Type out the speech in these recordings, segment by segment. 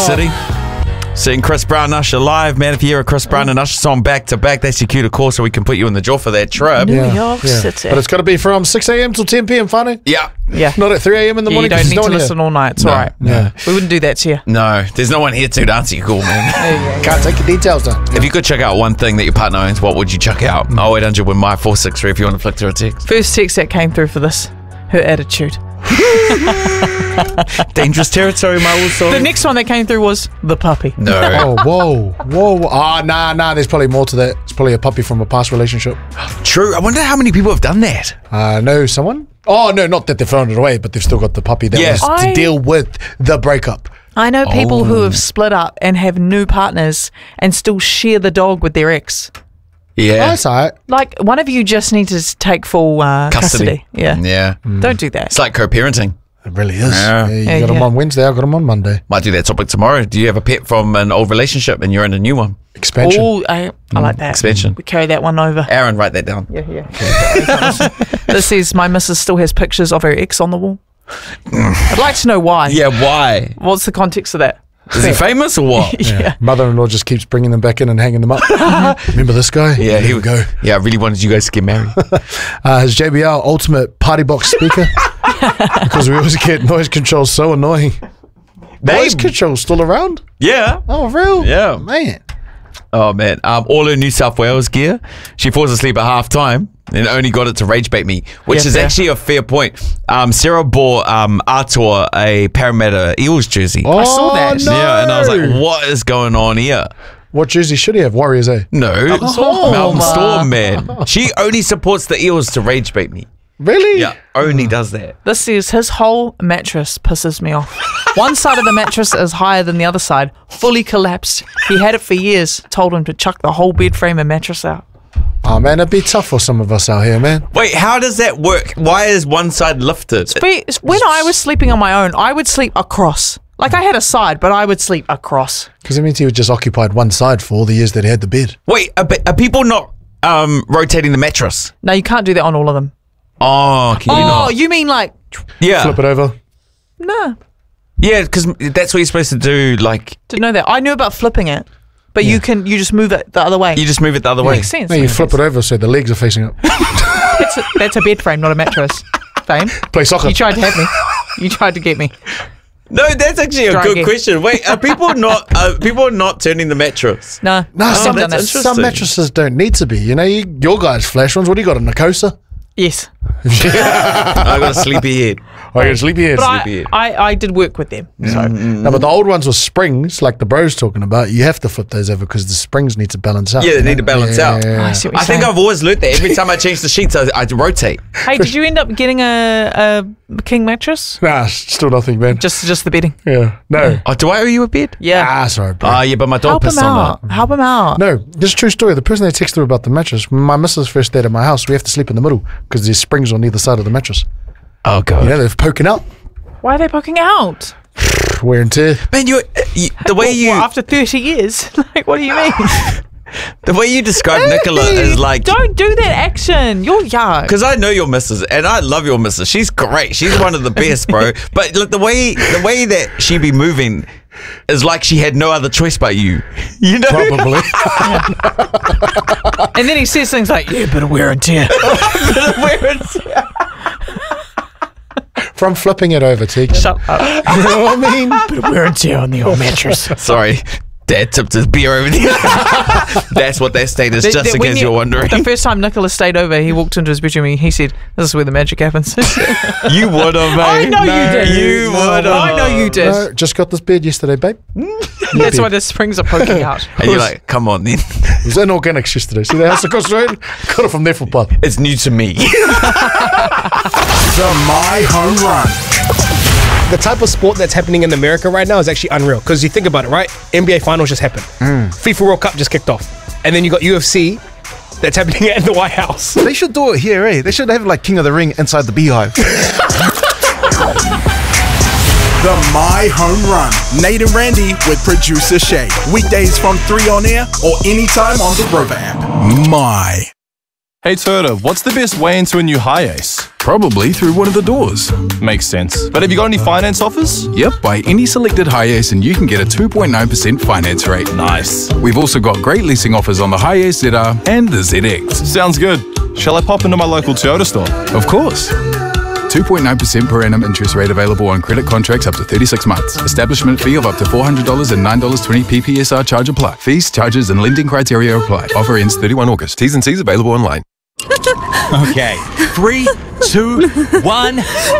City. Seeing Chris Brown and Usher live, man. If you hear a Chris Brown and Usher song back to back, that's your cue to call so we can put you in the draw for that trip. New York City. But it's got to be from 6 a.m. till 10 p.m, Fanu. Yeah. Not at 3 a.m. in the morning. You don't need to listen all night. It's all right. Yeah. We wouldn't do that to you. No, there's no one here to answer your call, man. Can't take your details down. If you could check out one thing that your partner owns, what would you check out? 0800 with my 463 if you want to flick through a text. First text that came through for this, her attitude. Dangerous territory, my also. The next one that came through was the puppy. No. Whoa. Nah, there's probably more to that. It's probably a puppy from a past relationship. True. I wonder how many people have done that. Know someone? Oh, no, not that they've thrown it away, but they've still got the puppy that was to deal with the breakup. I know people who have split up and have new partners and still share the dog with their ex. Yeah. That's all right. Like, one of you just needs to take full custody. Yeah. Yeah. Don't do that. It's like co-parenting. It really is. Yeah. You got them on Wednesday, I got them on Monday. Might do that topic tomorrow. Do you have a pet from an old relationship and you're in a new one? Expansion. Oh, I like that. Expansion. We carry that one over. Aaron, write that down. Yeah. This says, my missus still has pictures of her ex on the wall. I'd like to know why. Yeah, why? What's the context of that? Is he famous or what? Yeah. Mother-in-law just keeps bringing them back in and hanging them up. Remember this guy? Yeah, Here we go. Yeah, I really wanted you guys to get married. His JBL ultimate party box speaker. Because we always get noise control so annoying. Noise control still around? Yeah. Oh, real? Yeah. Man. Oh, man. All her New South Wales gear, she falls asleep at half time and only got it to rage bait me, which is actually a fair point. Sarah bought Artur a Parramatta Eels jersey. Oh, I saw that. No. Yeah, and I was like, what is going on here? What jersey should he have? Warriors, eh? No. Melbourne Storm, man. She only supports the Eels to rage bait me. Really? Yeah, only does that. This says his whole mattress pisses me off. One side of the mattress is higher than the other side, fully collapsed. He had it for years. Told him to chuck the whole bed frame and mattress out. Oh, man, it'd be tough for some of us out here, man. Wait, how does that work? Why is one side lifted? When I was sleeping on my own, I would sleep across. Like, I had a side, but I would sleep across. Because it means he was just occupied one side for all the years that he had the bed. Wait, are people not rotating the mattress? No, you can't do that on all of them. Oh, can you not? Oh, you mean like... Yeah. Flip it over. No. Yeah, because that's what you're supposed to do. Like, Didn't know that. I knew about flipping it, but you just move it the other way. you just move it the other way. Makes sense. No, you flip it over so the legs are facing up. That's a bed frame, not a mattress. Fame. Play soccer. You tried to have me. You tried to get me. No, that's actually a Try good again. question. Wait, are people not turning the No. mattress? No, I've some, done that. that's some mattresses don't need to be. You know, your guys' flash ones. What do you got, a Nakosa? Yes. I got a sleepy head. Oh, you're sleepy head. But I did work with them. So No, but the old ones with springs, like the bro's talking about, you have to flip those over because the springs need to balance out. Yeah, they need to balance out. I see what you're I think saying. I've always learnt that. Every time I change the sheets, I rotate. Hey, did you end up getting a king mattress? Nah, still nothing, man. Just the bedding. Yeah. No. Oh, do I owe you a bed? Yeah. Sorry, bro. Oh, yeah, but my dog Help him pissed on out. that. Help him out. No, this is a true story. The person that texted about the mattress, when my missus first stayed at my house, we have to sleep in the middle because there's springs on either side of the mattress. Oh, God. You know, they're poking out. Why are they poking out? Wear and tear. Man, the way you After 30 years? Like, what do you mean? the way you describe Nicola is like. Don't do that action. You're young. Because I know your missus, and I love your missus. She's great. She's one of the best, bro. But look, the way that she be moving is like she had no other choice but you. You know? Probably. And then he says things like, yeah, bit of wear and tear. From flipping it over, Teague. Shut up. You know what I mean? Bit of wear and tear on the old mattress. Sorry. Dad tipped his beer over there. That's what that state is, just in case you're wondering. The first time Nicholas stayed over, he walked into his bedroom and he said, this is where the magic happens. You would have, mate. I know you did. You would have. I know you did. No, just got this bed yesterday, babe. That's why the springs are poking out. And you're like, come on then. It was in organics yesterday. See the house across the road? Got it from there for Puff. It's new to me. The My Home Run. The type of sport that's happening in America right now is actually unreal. Because you think about it, right? NBA Finals just happened. FIFA World Cup just kicked off. And then you got UFC that's happening at the White House. They should do it here, eh? They should have like King of the Ring inside the beehive. The My Home Run. Nate and Randy with producer Shay. Weekdays from 3 on air or anytime on the Rover app. My. Hey Turda, what's the best way into a new Hi-Ace? Probably through one of the doors. Makes sense. But have you got any finance offers? Yep, buy any selected Hi-Ace and you can get a 2.9% finance rate. Nice. We've also got great leasing offers on the Hi-Ace ZR and the ZX. Sounds good. Shall I pop into my local Toyota store? Of course. 2.9% per annum interest rate available on credit contracts up to 36 months. Establishment fee of up to $400 and $9.20 PPSR charge apply. Fees, charges and lending criteria apply. Offer ends 31 August. T's and C's available online. Okay, 3, 2, 1.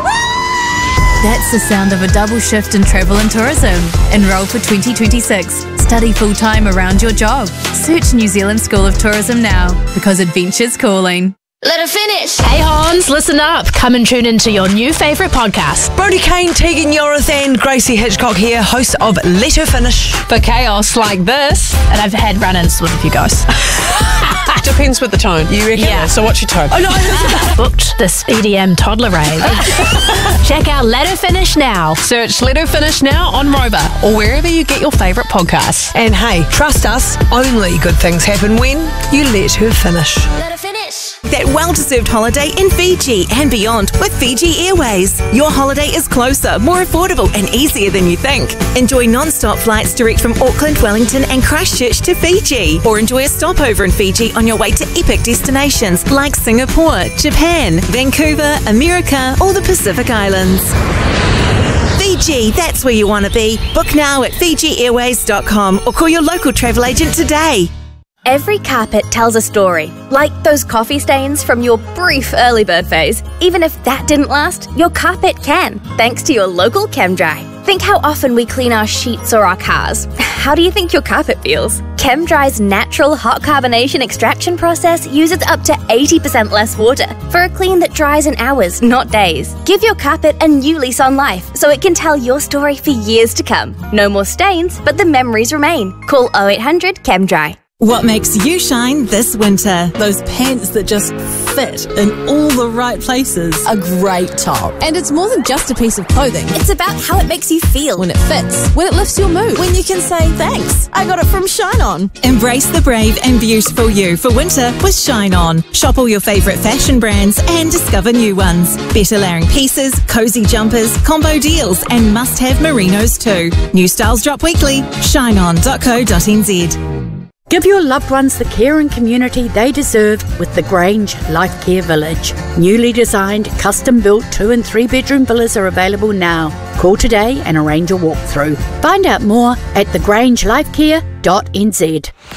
That's the sound of a double shift in travel and tourism. Enroll for 2026. Study full-time around your job. Search New Zealand School of Tourism now, because adventure's calling. Let her finish. Hey Hans, listen up. Come and tune into your new favourite podcast. Brody Kane, Tegan Yorith and Gracie Hitchcock here, hosts of Let Her Finish. For chaos like this. And I've had run-ins with a few guys. Depends with the tone. You reckon? Yeah. So what's your tone? Oh no, booked this EDM toddler rave. Check out Let Her Finish now. Search Let Her Finish now on Rover or wherever you get your favourite podcasts. And hey, trust us, only good things happen when you let her finish. Let her finish. That well-deserved holiday in Fiji and beyond with Fiji Airways. Your holiday is closer, more affordable and easier than you think. Enjoy non-stop flights direct from Auckland, Wellington and Christchurch to Fiji. Or enjoy a stopover in Fiji on your way to epic destinations like Singapore, Japan, Vancouver, America or the Pacific Islands. Fiji, that's where you want to be. Book now at FijiAirways.com or call your local travel agent today. Every carpet tells a story, like those coffee stains from your brief early bird phase. Even if that didn't last, your carpet can, thanks to your local ChemDry. Think how often we clean our sheets or our cars. How do you think your carpet feels? ChemDry's natural hot carbonation extraction process uses up to 80% less water for a clean that dries in hours, not days. Give your carpet a new lease on life so it can tell your story for years to come. No more stains, but the memories remain. Call 0800 ChemDry. What makes you shine this winter? Those pants that just fit in all the right places. A great top. And it's more than just a piece of clothing. It's about how it makes you feel. When it fits. When it lifts your mood. When you can say, thanks, I got it from Shine On. Embrace the brave and beautiful you for winter with Shine On. Shop all your favourite fashion brands and discover new ones. Better layering pieces, cozy jumpers, combo deals and must-have merinos too. New styles drop weekly. shineon.co.nz. Give your loved ones the care and community they deserve with the Grange Life Care Village. Newly designed, custom-built 2 and 3 bedroom villas are available now. Call today and arrange a walkthrough. Find out more at thegrangelifecare.nz.